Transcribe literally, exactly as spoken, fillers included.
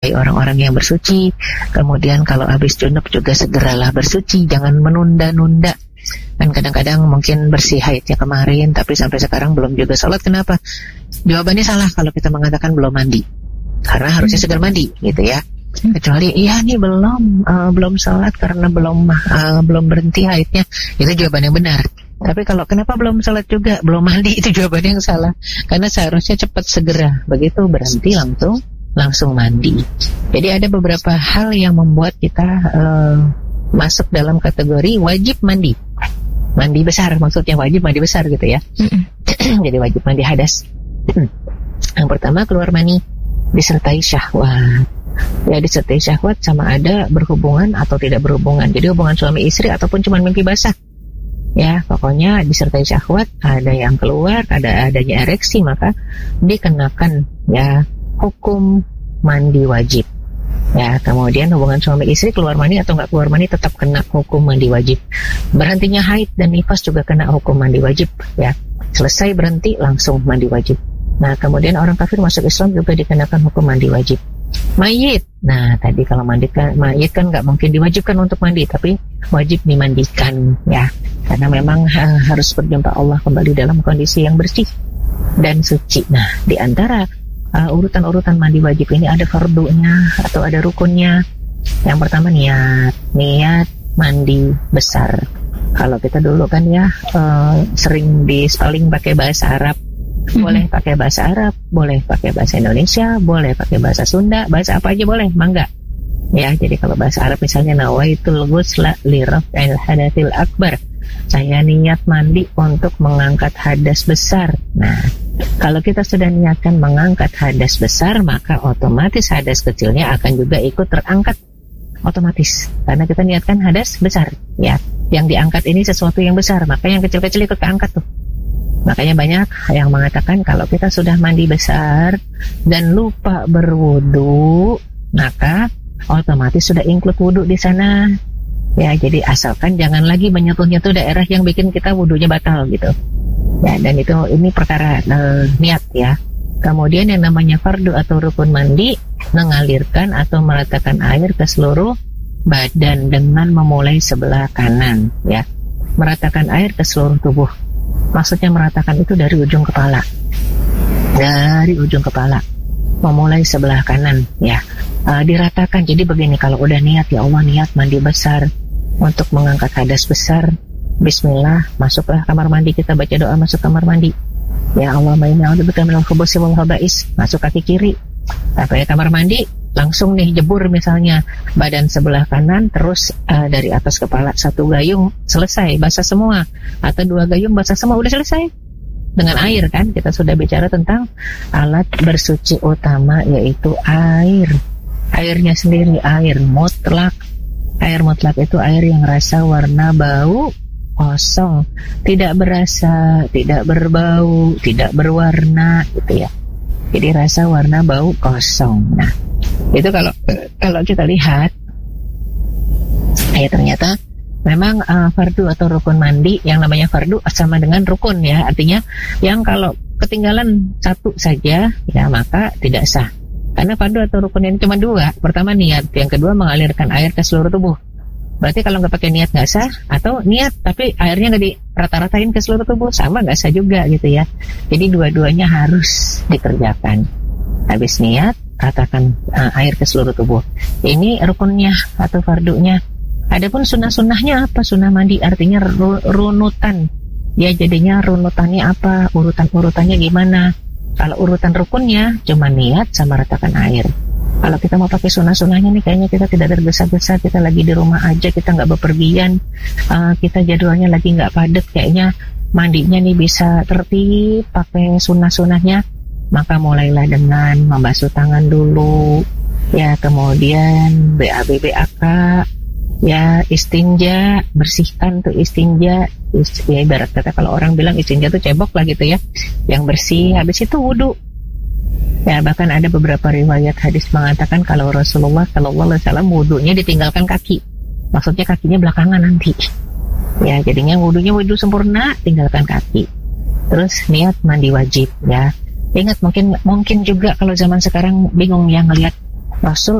orang-orang yang bersuci. Kemudian kalau habis junub juga segeralah bersuci, jangan menunda-nunda. Kan kadang-kadang mungkin bersih haidnya kemarin tapi sampai sekarang belum juga sholat. Kenapa? Jawabannya salah kalau kita mengatakan belum mandi, karena harusnya segera mandi gitu ya. Kecuali iya nih belum uh, belum sholat karena belum uh, belum berhenti haidnya, itu jawaban yang benar. Tapi kalau kenapa belum sholat juga belum mandi, itu jawaban yang salah, karena seharusnya cepat segera, begitu berhenti langsung langsung mandi. Jadi ada beberapa hal yang membuat kita uh, masuk dalam kategori wajib mandi. Mandi besar, maksudnya wajib mandi besar gitu ya. Jadi wajib mandi hadas. Yang pertama, keluar mani disertai syahwat. Ya, disertai syahwat sama ada berhubungan atau tidak berhubungan. Jadi hubungan suami istri ataupun cuma mimpi basah. Ya, pokoknya disertai syahwat, ada yang keluar, ada adanya ereksi, maka dikenakan ya hukum mandi wajib. Ya, kemudian hubungan suami istri keluar mani atau nggak keluar mani tetap kena hukum mandi wajib. Berhentinya haid dan nifas juga kena hukum mandi wajib. Ya, selesai berhenti langsung mandi wajib. Nah, kemudian orang kafir masuk Islam juga dikenakan hukum mandi wajib. Mayit, nah tadi kalau mandi kan, mayit kan nggak mungkin diwajibkan untuk mandi, tapi wajib dimandikan ya, karena memang ha, harus berjumpa Allah kembali dalam kondisi yang bersih dan suci. Nah, di antara Uh, urutan-urutan mandi wajib ini ada fardunya atau ada rukunnya. Yang pertama niat, niat mandi besar. Kalau kita dulu kan ya uh, sering di spelling pakai bahasa Arab, mm-hmm. boleh pakai bahasa Arab, boleh pakai bahasa Indonesia, boleh pakai bahasa Sunda, bahasa apa aja boleh, mangga. Ya, jadi kalau bahasa Arab misalnya nawaitul ghusla li raf'il hadatsil akbar. Saya niat mandi untuk mengangkat hadas besar. Nah, kalau kita sudah niatkan mengangkat hadas besar, maka otomatis hadas kecilnya akan juga ikut terangkat otomatis, karena kita niatkan hadas besar ya. Yang diangkat ini sesuatu yang besar, maka yang kecil-kecil ikut keangkat tuh. Makanya banyak yang mengatakan kalau kita sudah mandi besar dan lupa berwudu, maka otomatis sudah include wudu di sana. Ya, jadi asalkan jangan lagi menyentuh-nyentuh daerah yang bikin kita wudunya batal gitu. Ya, dan itu ini perkara uh, niat ya. Kemudian yang namanya fardu atau rukun mandi, mengalirkan atau meratakan air ke seluruh badan dengan memulai sebelah kanan ya. Meratakan air ke seluruh tubuh. Maksudnya meratakan itu dari ujung kepala. Dari ujung kepala memulai sebelah kanan ya. Uh, diratakan. Jadi begini, kalau udah niat ya Allah niat mandi besar untuk mengangkat hadas besar, bismillah, masuklah kamar mandi, kita baca doa masuk kamar mandi. Ya Allah, inni a'udzubika minal khubuthi wal khaba'is, masuk kaki kiri. Sampai kamar mandi, langsung nih jebur misalnya badan sebelah kanan, terus uh, dari atas kepala satu gayung selesai, basah semua, atau dua gayung basah semua, udah selesai. Dengan air kan, kita sudah bicara tentang alat bersuci utama yaitu air. Airnya sendiri air mutlak. Air mutlak itu air yang rasa, warna, bau kosong, tidak berasa, tidak berbau, tidak berwarna gitu ya. Jadi rasa, warna, bau kosong. Nah, itu kalau kalau kita lihat ya ternyata memang uh, fardu atau rukun mandi, yang namanya fardu sama dengan rukun ya. Artinya yang kalau ketinggalan satu saja ya maka tidak sah. Karena fardu atau rukun ini cuma dua. Pertama niat, yang kedua mengalirkan air ke seluruh tubuh. Berarti kalau nggak pakai niat nggak sah, atau niat tapi airnya nggak dirata-ratain ke seluruh tubuh, sama nggak sah juga gitu ya. Jadi dua-duanya harus dikerjakan. Habis niat, ratakan uh, air ke seluruh tubuh. Ini rukunnya atau fardunya. Adapun sunnah-sunnahnya apa? Sunnah mandi artinya ru- runutan. Ya jadinya runutannya apa? Urutan-urutannya gimana? Kalau urutan rukunnya cuma niat sama ratakan air. Kalau kita mau pakai sunnah-sunnahnya nih, kayaknya kita tidak tergesa-gesa, kita lagi di rumah aja, kita nggak bepergian, uh, kita jadwalnya lagi nggak padat, kayaknya mandinya nih bisa tertib pakai sunnah-sunnahnya, maka mulailah dengan membasuh tangan dulu, ya kemudian B A B B A K, ya istinja, bersihkan tuh istinja, ya ibarat kata kalau orang bilang istinja tuh cebok lah gitu ya, yang bersih. Habis itu wudu. Ya bahkan ada beberapa riwayat hadis mengatakan kalau Rasulullah Shallallahu Alaihi Wasallam wudunya ditinggalkan kaki, maksudnya kakinya belakangan nanti. Ya jadinya wudunya wudu sempurna, tinggalkan kaki. Terus niat mandi wajib ya. Ingat mungkin mungkin juga kalau zaman sekarang bingung ya ngelihat Rasul